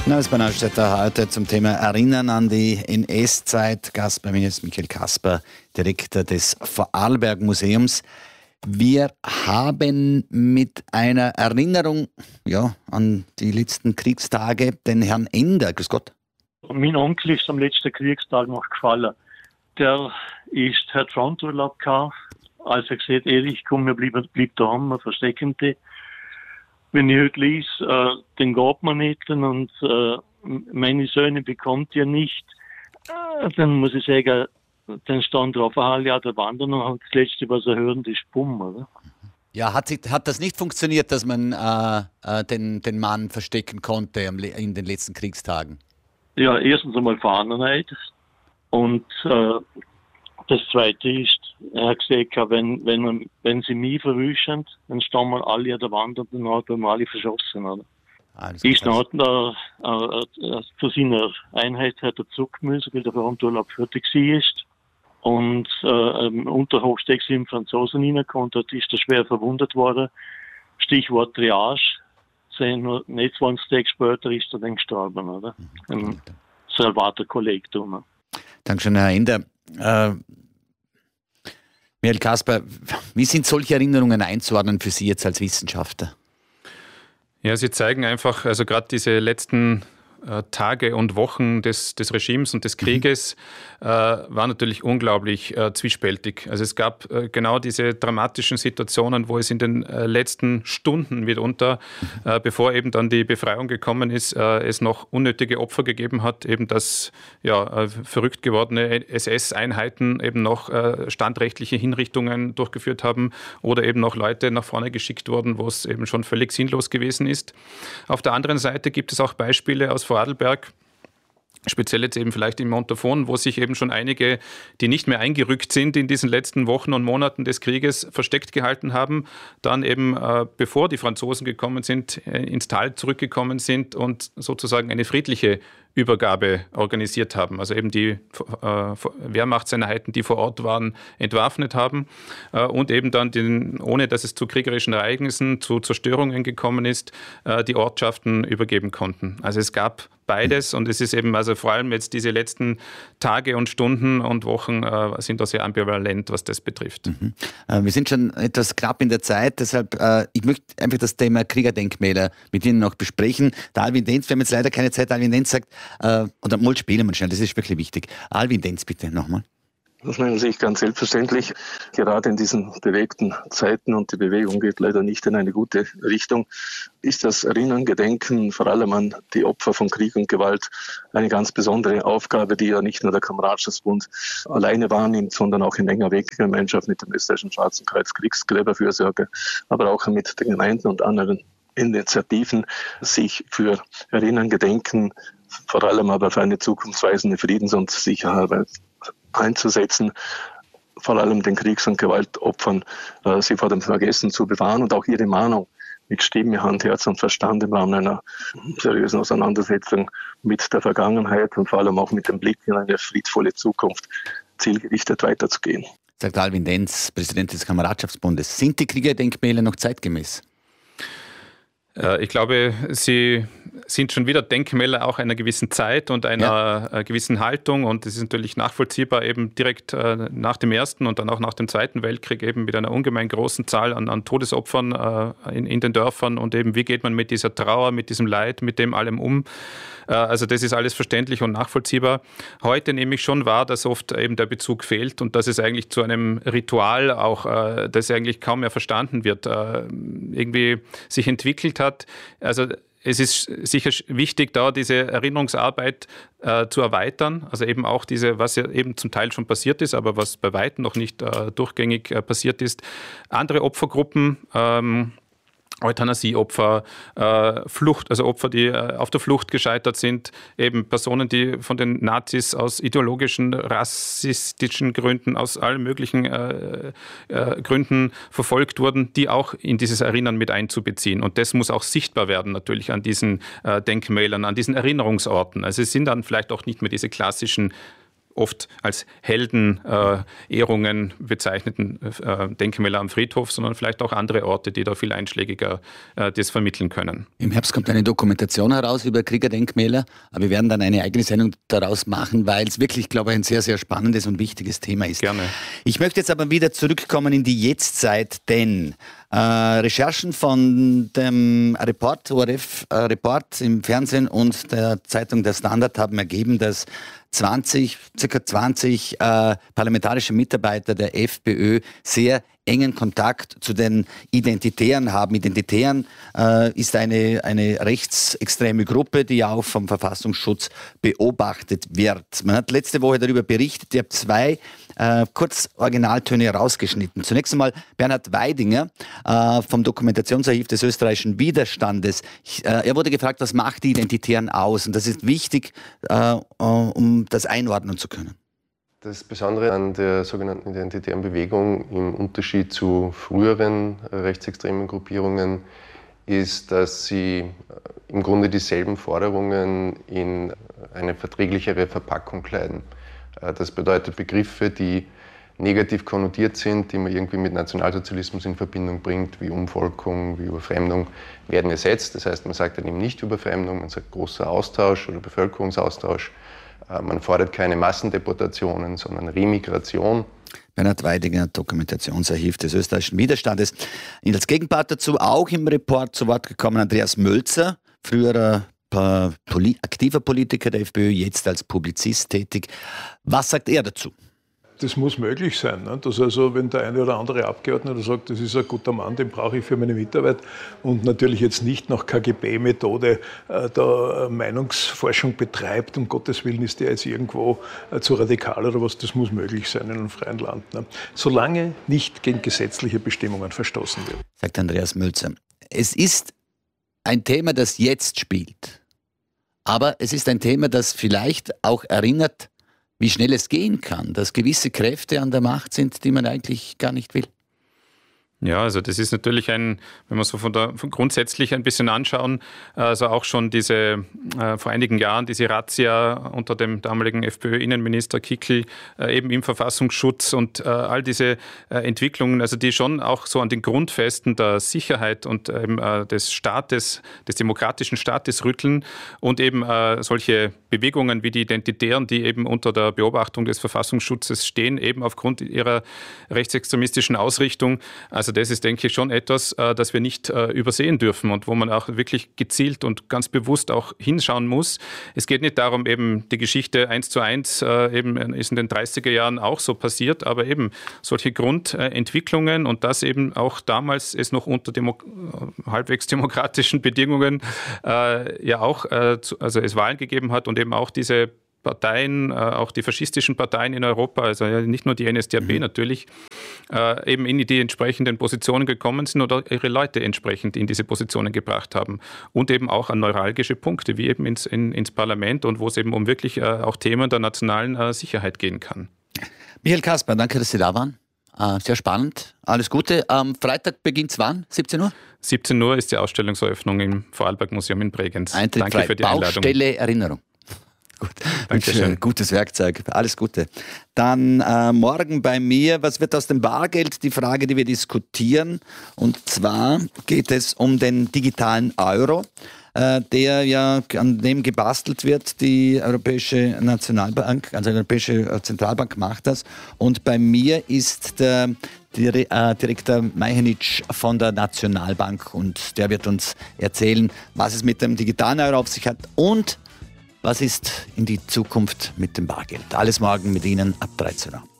Neues bei Neustädter heute zum Thema Erinnern an die NS-Zeit. Gast bei mir ist Michael Kasper, Direktor des Vorarlberg-Museums. Wir haben mit einer Erinnerung an die letzten Kriegstage den Herrn Ender. Grüß Gott. Mein Onkel ist am letzten Kriegstag noch gefallen. Der hat Fronturlaub gehabt. Als er gesagt hat, Erich, komm, wir bleib daheim, wir verstecken dich. Wenn ich heute lese, den geht man nicht und meine Söhne bekommt ihr nicht, dann muss ich sagen, dann stand drauf, ja, der Wandern und das Letzte, was er hören, ist Bumm, oder? Ja, hat das nicht funktioniert, dass man den Mann verstecken konnte in den letzten Kriegstagen? Ja, erstens einmal Fahrenheit und das Zweite ist, er hat gesagt, wenn sie mich verwischen, dann stehen wir alle an der Wand und dann haben wir alle verschossen. Oder? Ist dann zu seiner Einheit hat er zurückgemüssen, weil der Fronturlaub fertig war. Und Unterhochsteg sind Franzosen reingekommen, dort ist er schwer verwundet worden. Stichwort Triage. Nicht 20 Tage später ist er dann gestorben, oder? Im Salvator-Kollegium. Dankeschön, Herr Ender. Michael Kasper, wie sind solche Erinnerungen einzuordnen für Sie jetzt als Wissenschaftler? Ja, sie zeigen einfach, also gerade diese letzten Tage und Wochen des Regimes und des Krieges war natürlich unglaublich zwiespältig. Also es gab genau diese dramatischen Situationen, wo es in den letzten Stunden mitunter, bevor eben dann die Befreiung gekommen ist, es noch unnötige Opfer gegeben hat, eben dass verrückt gewordene SS-Einheiten eben noch standrechtliche Hinrichtungen durchgeführt haben oder eben noch Leute nach vorne geschickt wurden, wo es eben schon völlig sinnlos gewesen ist. Auf der anderen Seite gibt es auch Beispiele aus Vorarlberg, speziell jetzt eben vielleicht in Montafon, wo sich eben schon einige, die nicht mehr eingerückt sind in diesen letzten Wochen und Monaten des Krieges, versteckt gehalten haben, dann eben, bevor die Franzosen gekommen sind, ins Tal zurückgekommen sind und sozusagen eine friedliche Übergabe organisiert haben. Also eben die Wehrmachtseinheiten, die vor Ort waren, entwaffnet haben und eben dann, ohne dass es zu kriegerischen Ereignissen, zu Zerstörungen gekommen ist, die Ortschaften übergeben konnten. Also es gab beides und es ist eben, also vor allem jetzt diese letzten Tage und Stunden und Wochen sind da sehr ambivalent, was das betrifft. Wir sind schon etwas knapp in der Zeit, deshalb ich möchte einfach das Thema Kriegerdenkmäler mit Ihnen noch besprechen. Der Alwin Denz, wir haben jetzt leider keine Zeit, Alwin Denz sagt, oder mal spielen wir schnell, das ist wirklich wichtig. Alwin Denz, bitte nochmal. Aus meiner Sicht ganz selbstverständlich, gerade in diesen bewegten Zeiten und die Bewegung geht leider nicht in eine gute Richtung, ist das Erinnern, Gedenken, vor allem an die Opfer von Krieg und Gewalt eine ganz besondere Aufgabe, die ja nicht nur der Kameradschaftsbund alleine wahrnimmt, sondern auch in enger Weggemeinschaft mit dem Österreichischen Schwarzen Kreuz Kriegsgräberfürsorge, aber auch mit den Gemeinden und anderen Initiativen sich für Erinnern, Gedenken, vor allem aber für eine zukunftsweisende Friedens- und Sicherheit einzusetzen, vor allem den Kriegs- und Gewaltopfern, sie vor dem Vergessen zu bewahren und auch ihre Mahnung mit Stimme, Hand, Herz und Verstand im Rahmen einer seriösen Auseinandersetzung mit der Vergangenheit und vor allem auch mit dem Blick in eine friedvolle Zukunft zielgerichtet weiterzugehen. Sagt Alwin Denz, Präsident des Kameradschaftsbundes. Sind die Kriegerdenkmäler noch zeitgemäß? Ich glaube, sie sind schon wieder Denkmäler auch einer gewissen Zeit und einer gewissen Haltung und es ist natürlich nachvollziehbar eben direkt nach dem Ersten und dann auch nach dem Zweiten Weltkrieg eben mit einer ungemein großen Zahl an Todesopfern in den Dörfern und eben wie geht man mit dieser Trauer, mit diesem Leid, mit dem allem um. Also das ist alles verständlich und nachvollziehbar. Heute nehme ich schon wahr, dass oft eben der Bezug fehlt und dass es eigentlich zu einem Ritual auch, das eigentlich kaum mehr verstanden wird, irgendwie sich entwickelt hat. Also es ist sicher wichtig, da diese Erinnerungsarbeit zu erweitern, also eben auch diese, was ja eben zum Teil schon passiert ist, aber was bei weitem noch nicht durchgängig passiert ist. Andere Opfergruppen, Euthanasieopfer, Flucht, also Opfer, die auf der Flucht gescheitert sind, eben Personen, die von den Nazis aus ideologischen, rassistischen Gründen, aus allen möglichen Gründen verfolgt wurden, die auch in dieses Erinnern mit einzubeziehen. Und das muss auch sichtbar werden natürlich an diesen Denkmälern, an diesen Erinnerungsorten. Also es sind dann vielleicht auch nicht mehr diese klassischen oft als Helden, Ehrungen bezeichneten Denkmäler am Friedhof, sondern vielleicht auch andere Orte, die da viel einschlägiger das vermitteln können. Im Herbst kommt eine Dokumentation heraus über Kriegerdenkmäler, aber wir werden dann eine eigene Sendung daraus machen, weil es wirklich, glaube ich, ein sehr, sehr spannendes und wichtiges Thema ist. Gerne. Ich möchte jetzt aber wieder zurückkommen in die Jetztzeit, denn Recherchen von dem ORF-Report im Fernsehen und der Zeitung Der Standard haben ergeben, dass circa 20 parlamentarische Mitarbeiter der FPÖ sehr engen Kontakt zu den Identitären haben. Identitären ist eine rechtsextreme Gruppe, die auch vom Verfassungsschutz beobachtet wird. Man hat letzte Woche darüber berichtet, ich habe 2 Originaltöne rausgeschnitten. Zunächst einmal Bernhard Weidinger vom Dokumentationsarchiv des österreichischen Widerstandes. Er wurde gefragt, was macht die Identitären aus? Und das ist wichtig, um das einordnen zu können. Das Besondere an der sogenannten identitären Bewegung im Unterschied zu früheren rechtsextremen Gruppierungen ist, dass sie im Grunde dieselben Forderungen in eine verträglichere Verpackung kleiden. Das bedeutet, Begriffe, die negativ konnotiert sind, die man irgendwie mit Nationalsozialismus in Verbindung bringt, wie Umvolkung, wie Überfremdung, werden ersetzt. Das heißt, man sagt dann eben nicht Überfremdung, man sagt großer Austausch oder Bevölkerungsaustausch. Man fordert keine Massendeportationen, sondern Remigration. Bernhard Weidinger, Dokumentationsarchiv des österreichischen Widerstandes. Als Gegenpart dazu auch im Report zu Wort gekommen Andreas Mölzer, früherer aktiver Politiker der FPÖ, jetzt als Publizist tätig. Was sagt er dazu? Das muss möglich sein. Ne? Dass also, wenn der eine oder andere Abgeordnete sagt, das ist ein guter Mann, den brauche ich für meine Mitarbeit und natürlich jetzt nicht nach KGB-Methode da Meinungsforschung betreibt, um Gottes Willen ist der jetzt irgendwo zu radikal oder was, das muss möglich sein in einem freien Land. Ne? Solange nicht gegen gesetzliche Bestimmungen verstoßen wird. Sagt Andreas Mölzer. Es ist ein Thema, das jetzt spielt, aber es ist ein Thema, das vielleicht auch erinnert, wie schnell es gehen kann, dass gewisse Kräfte an der Macht sind, die man eigentlich gar nicht will. Ja, also das ist natürlich wenn wir so von grundsätzlich ein bisschen anschauen, also auch schon vor einigen Jahren diese Razzia unter dem damaligen FPÖ-Innenminister Kickl eben im Verfassungsschutz und all diese Entwicklungen, also die schon auch so an den Grundfesten der Sicherheit und des Staates, des demokratischen Staates rütteln und eben solche Bewegungen wie die Identitären, die eben unter der Beobachtung des Verfassungsschutzes stehen, eben aufgrund ihrer rechtsextremistischen Ausrichtung. Also das ist, denke ich, schon etwas, das wir nicht übersehen dürfen und wo man auch wirklich gezielt und ganz bewusst auch hinschauen muss. Es geht nicht darum, eben die Geschichte 1:1 eben ist in den 30er Jahren auch so passiert, aber eben solche Grundentwicklungen und das eben auch damals es noch unter halbwegs demokratischen Bedingungen ja auch, also es Wahlen gegeben hat und eben auch diese Parteien, auch die faschistischen Parteien in Europa, also ja nicht nur die NSDAP natürlich, eben in die entsprechenden Positionen gekommen sind oder ihre Leute entsprechend in diese Positionen gebracht haben. Und eben auch an neuralgische Punkte, wie eben ins Parlament und wo es eben um wirklich auch Themen der nationalen Sicherheit gehen kann. Michael Kasper, danke, dass Sie da waren. Sehr spannend. Alles Gute. Am Freitag beginnt es wann? 17 Uhr? 17 Uhr ist die Ausstellungseröffnung im Vorarlberg-Museum in Bregenz. Eintritt Danke frei. für die Einladung. Baustelle Erinnerung. Gut. Dankeschön. Gutes Werkzeug. Alles Gute. Dann morgen bei mir, was wird aus dem Bargeld? Die Frage, die wir diskutieren. Und zwar geht es um den digitalen Euro, der ja an dem gebastelt wird. Die Europäische Nationalbank, also die Europäische Zentralbank macht das. Und bei mir ist der Direktor Majhenic von der Nationalbank und der wird uns erzählen, was es mit dem digitalen Euro auf sich hat und was ist in die Zukunft mit dem Bargeld. Alles morgen mit Ihnen ab 13 Uhr.